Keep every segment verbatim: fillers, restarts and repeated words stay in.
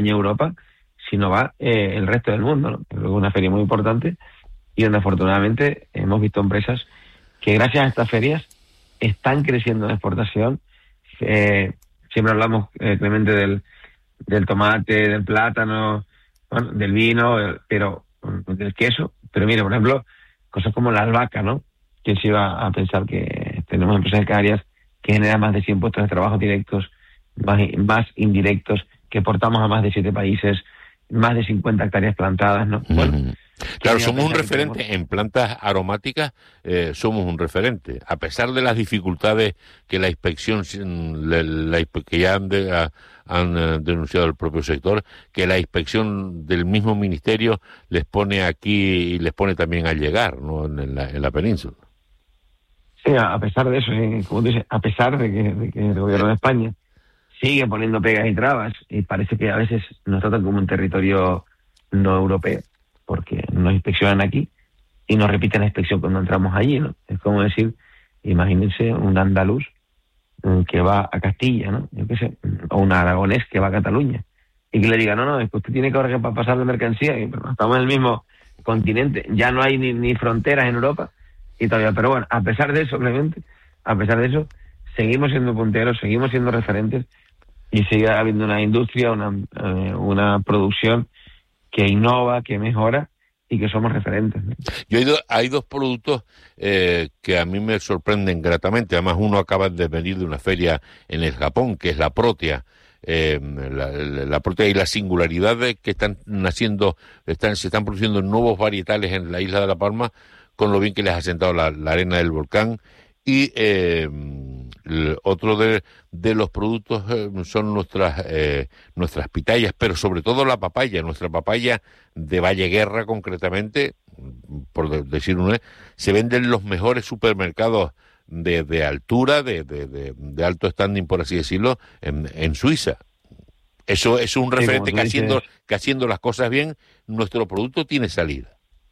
Europa, sino va eh, el resto del mundo, ¿no? Es una feria muy importante y donde afortunadamente hemos visto empresas que gracias a estas ferias están creciendo en exportación. Eh, siempre hablamos, eh, Clemente, del, del tomate, del plátano, bueno, del vino, eh, pero del queso. Pero mira, por ejemplo, cosas como la albahaca, ¿no? ¿Quién se iba a pensar que tenemos empresas en Canarias que generan más de cien puestos de trabajo directos, más, más indirectos, que exportamos a más de siete países, más de cincuenta hectáreas plantadas, ¿no? Bueno, mm. Claro, somos un referente en plantas aromáticas, eh, somos un referente, a pesar de las dificultades que la inspección, la, la, que ya han, de, a, han uh, denunciado el propio sector, que la inspección del mismo ministerio les pone aquí y les pone también al llegar, ¿no? En la, en la península. Sí, a pesar de eso, ¿eh? Como dices, a pesar de que, de que el gobierno de España sigue poniendo pegas y trabas y parece que a veces nos tratan como un territorio no europeo, porque nos inspeccionan aquí y nos repiten la inspección cuando entramos allí, ¿no? Es como decir, imagínense un andaluz que va a Castilla, ¿no? Yo qué sé, o un aragonés que va a Cataluña y que le diga, no, no, es que usted tiene que ahora que pasar de mercancía, y, pero estamos en el mismo continente, ya no hay ni, ni fronteras en Europa y todavía, pero bueno, a pesar de eso, Clemente, a pesar de eso, seguimos siendo punteros, seguimos siendo referentes y sigue habiendo una industria, una, eh, una producción que innova, que mejora y que somos referentes, ¿no? Yo he ido, hay dos productos eh, que a mí me sorprenden gratamente. Además, uno acaba de venir de una feria en el Japón, que es la Protea. Eh, la, la, la Protea y la singularidad de que están naciendo, están, se están produciendo nuevos varietales en la isla de La Palma, con lo bien que les ha sentado la, la arena del volcán. Y eh, el otro de, de los productos eh, son nuestras eh, nuestras pitayas, pero sobre todo la papaya, nuestra papaya de Valle Guerra concretamente, por de, decir una, se vende en los mejores supermercados de, de altura, de, de, de, de alto standing, por así decirlo, en, en Suiza. Eso es un referente sí, que, haciendo, que haciendo las cosas bien, nuestro producto tiene salida.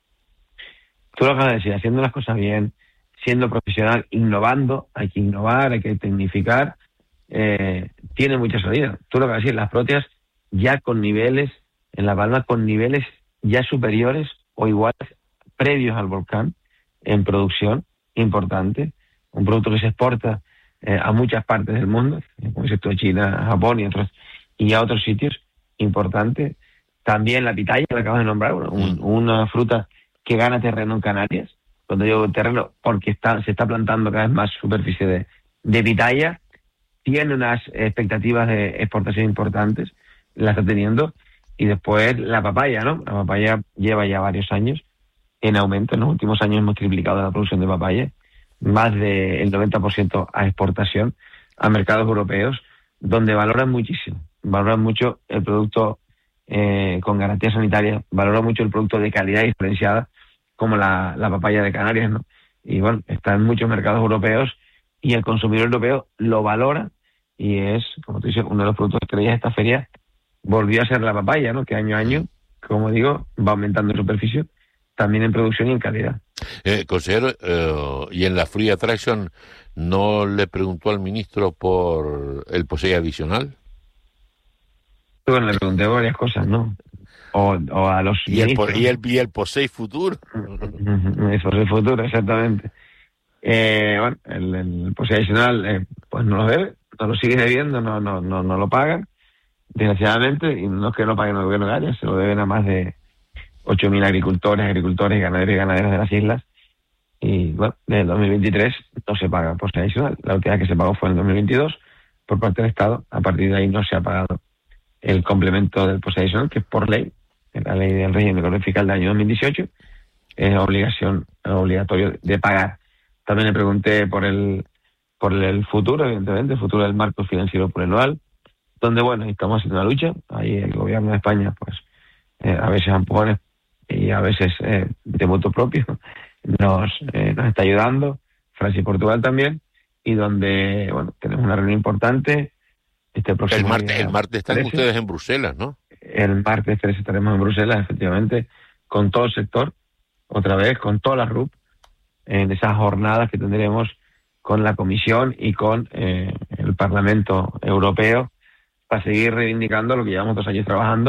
Tú lo acabas de decir, haciendo las cosas bien, siendo profesional, innovando, hay que innovar, hay que tecnificar, eh, tiene mucha salida. Tú lo que vas a decir, las Proteas ya con niveles, en La Palma, con niveles ya superiores o iguales, previos al volcán, en producción importante, un producto que se exporta eh, a muchas partes del mundo, como dices tú, a China, a Japón y otros, y a otros sitios, importante. También la pitaya, que acabas de nombrar, un, una fruta que gana terreno en Canarias. Cuando digo terreno, porque está, se está plantando cada vez más superficie de, de pitaya, tiene unas expectativas de exportación importantes, la está teniendo, y después la papaya, ¿no? La papaya lleva ya varios años en aumento, en los últimos años hemos triplicado la producción de papaya, más del noventa por ciento a exportación a mercados europeos, donde valoran muchísimo, valoran mucho el producto eh, con garantía sanitaria, valoran mucho el producto de calidad diferenciada, como la, la papaya de Canarias, ¿no? Y bueno, está en muchos mercados europeos y el consumidor europeo lo valora y es, como tú dices, uno de los productos estrellas de esta feria volvió a ser la papaya, ¿no? Que año a año, como digo, va aumentando en superficie, también en producción y en calidad. Eh, consejero, eh, y en la Free Attraction, ¿no le preguntó al ministro por el P O S E I adicional? Bueno, le pregunté varias cosas, ¿no? O, o a los y el, y el y el P O S E I futuro. El P O S E I futuro, exactamente. Eh, bueno, el, el P O S E I adicional, eh, pues no lo debe, no lo sigue debiendo, no no no no lo pagan, desgraciadamente, y no es que no paguen el gobierno de Canarias, se lo deben a más de ocho mil agricultores, agricultores, ganaderos y ganaderas de las islas, y bueno, desde el dos mil veintitrés no se paga P O S E I adicional. La última vez que se pagó fue en el dos mil veintidós por parte del Estado. A partir de ahí no se ha pagado el complemento del P O S E I adicional, que es por ley, en la ley del régimen económico fiscal del año dos mil dieciocho, es obligación, obligatorio de pagar. También le pregunté por el por el futuro, evidentemente, el futuro del marco financiero plurianual, donde, bueno, estamos haciendo una lucha. Ahí el gobierno de España, pues, eh, a veces a empujones y a veces eh, de moto propio, nos, eh, nos está ayudando, Francia y Portugal también, y donde, bueno, tenemos una reunión importante. Este próximo el martes, día, el martes están trece, ustedes en Bruselas, ¿no? El martes trece estaremos en Bruselas, efectivamente, con todo el sector, otra vez, con todas las R U P, en esas jornadas que tendremos con la Comisión y con eh, el Parlamento Europeo, para seguir reivindicando lo que llevamos dos años trabajando